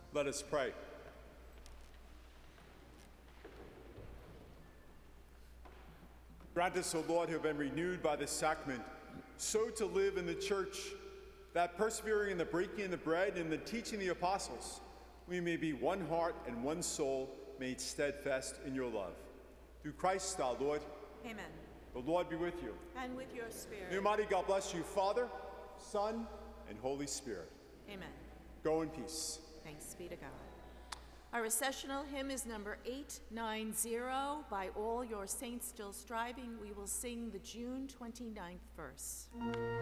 Let us pray. Grant us, O Lord, who have been renewed by this sacrament, so to live in the church, that persevering in the breaking of the bread and the teaching of the apostles, we may be one heart and one soul, made steadfast in your love. Through Christ our Lord. Amen. The Lord be with you. And with your spirit. May Almighty God bless you, Father, Son, and Holy Spirit. Amen. Go in peace. Thanks be to God. Our recessional hymn is number 890. By all your saints still striving, we will sing the June 29th verse.